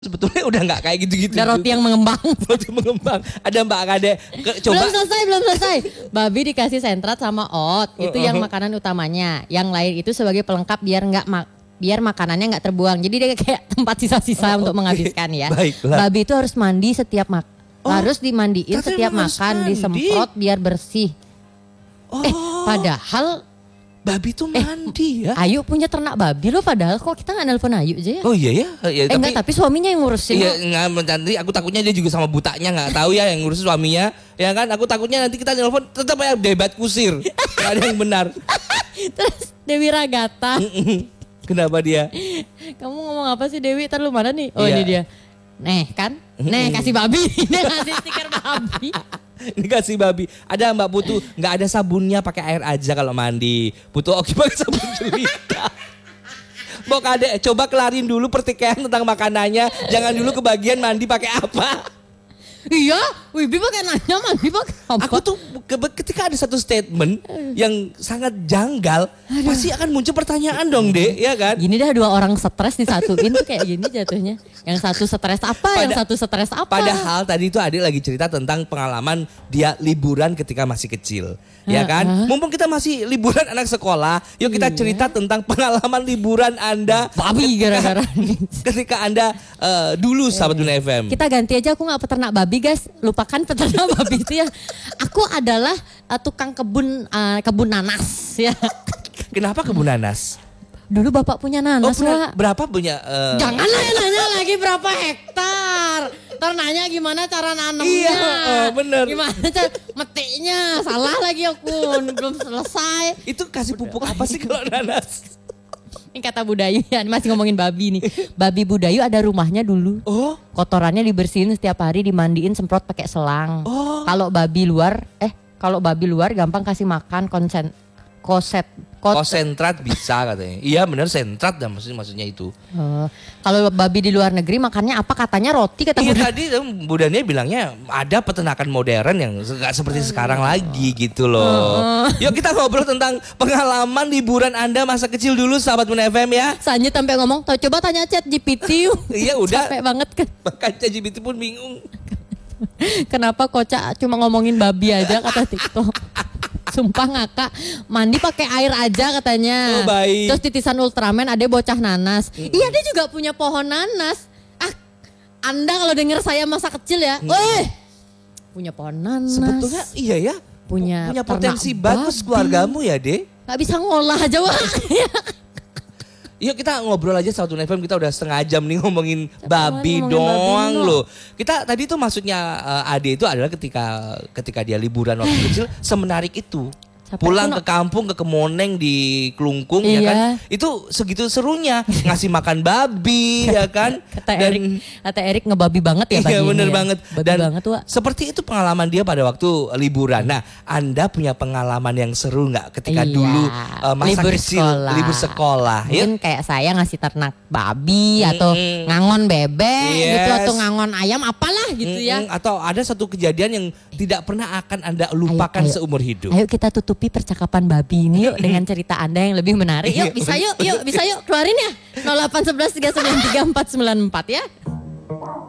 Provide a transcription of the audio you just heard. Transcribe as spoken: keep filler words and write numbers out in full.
Sebetulnya udah nggak kayak gitu-gitu. Ada roti yang mengembang. Roti mengembang. Ada Mbak Kade. Coba. Belum selesai, belum selesai. Babi dikasih sentrat sama oat. Itu yang makanan utamanya. Yang lain itu sebagai pelengkap biar nggak mak biar makanannya nggak terbuang. Jadi dia kayak tempat sisa-sisa oh, untuk okay. menghabiskan ya. Baiklah. Babi itu harus mandi setiap mak. Oh, harus dimandiin setiap makan, mandi. Disemprot biar bersih. Oh. Eh, padahal babi tuh mandi eh, ya. Ayu punya ternak babi loh, padahal kok kita nggak nelpon Ayu aja ya. Oh iya ya. ya eh tapi, enggak, tapi suaminya yang ngurusin. Iya nggak, nanti aku takutnya dia juga sama butanya nggak tahu ya yang ngurusin suaminya. Ya kan, aku takutnya nanti kita nelpon tetap ya debat kusir. Gak ada yang benar. Terus Dewi Ragata. Kenapa dia? Kamu ngomong apa sih Dewi? Ntar lu mana nih? Oh iya. Ini dia. Nih kan, nih kasih babi. Dia kasih stiker babi. Ini kasih babi. Ada Mbak Putu, nggak ada sabunnya, pakai air aja kalau mandi. Putu oke pakai sabun jelita. Mbak Kade, coba kelarin dulu pertikaian tentang makanannya. Jangan dulu kebagian mandi pakai apa. Iya, Wibi pakai nanya mandi pakai apa. Aku tuh ketika ada satu statement yang sangat janggal, aduh, pasti akan muncul pertanyaan dong Dek, ya kan? Gini dah dua orang stres disatuin tuh kayak gini jatuhnya. Yang satu stres apa, Pada, yang satu stres apa. Padahal tadi itu Adik lagi cerita tentang pengalaman dia liburan ketika masih kecil. Ya kan? Uh, uh. Mumpung kita masih liburan anak sekolah, yuk kita iya. cerita tentang pengalaman liburan Anda. Babi gara-gara ketika Anda uh, dulu sahabat Dunia F M. Kita ganti aja, aku gak peternak babi guys. Lupakan peternak babi itu ya. Aku adalah uh, tukang kebun uh, kebun nanas ya. Kenapa kebun nanas? Dulu bapak punya nanas, oh, Wak. Berapa punya? Uh... Janganlah nanya lagi berapa hektar. Ntar nanya gimana cara nanamnya. Iya, oh, bener. Gimana cara metiknya. Salah lagi aku, belum selesai. Itu kasih pupuk apa sih kalau nanas? Ini kata Budayu ya, masih ngomongin babi nih. Babi Budayu ada rumahnya dulu. Oh. Kotorannya dibersihin setiap hari, dimandiin, semprot pakai selang. Oh. Kalau babi luar, eh kalau babi luar gampang kasih makan konsen, koset. Konsentrat bisa katanya. Iya benar sentrat dan maksudnya maksudnya itu. Uh, kalau babi di luar negeri makannya apa, katanya roti kata iya, Buda. tadi Budanya bilangnya ada peternakan modern yang nggak seperti uh, sekarang uh, lagi gitu loh. Uh, uh. Yuk kita ngobrol tentang pengalaman liburan Anda masa kecil dulu sahabat Dunia F M ya. Sanjit sampai ngomong, coba tanya Chat G P T. Iya udah. Capek banget kan. Bahkan Chat G P T pun bingung. Kenapa Kocak cuma ngomongin babi aja kata TikTok. Sumpah ngakak, mandi pakai air aja katanya. Oh, baik. Terus titisan Ultraman ada bocah nanas. Mm-hmm. Iya dia juga punya pohon nanas. Ah, Anda kalau denger saya masa kecil ya, mm-hmm. weh, punya pohon nanas. Sebetulnya iya ya, punya, punya potensi bagus keluargamu ya Dek. Gak bisa ngolah aja wah. Yuk kita ngobrol aja satu F M, kita udah setengah jam nih ngomongin babi ngomongin doang babi loh. Kita tadi tuh maksudnya uh, Ade itu adalah ketika ketika dia liburan waktu kecil semenarik itu. Sampai pulang ke kampung ke Kemoneng di Klungkung iya. ya kan. Itu segitu serunya ngasih makan babi ya kan. Kata Dan Erik, kata Erik ngebabi banget ya iya bener ya. banget. Babi Dan banget, Wak. Seperti itu pengalaman dia pada waktu liburan. Nah Anda punya pengalaman yang seru gak ketika iya. dulu uh, masa libur kecil sekolah. libur sekolah? Mungkin ya? Kayak saya ngasih ternak babi mm-hmm. atau ngangon bebek yes. gitu atau ngangon ayam apalah gitu mm-hmm. ya. Atau ada satu kejadian yang tidak pernah akan Anda lupakan ayo, ayo. seumur hidup. Ayo kita tutupi percakapan babi ini yuk dengan cerita Anda yang lebih menarik. Yuk bisa yuk, yuk bisa yuk keluarin ya. nol delapan satu satu tiga sembilan tiga empat sembilan empat ya.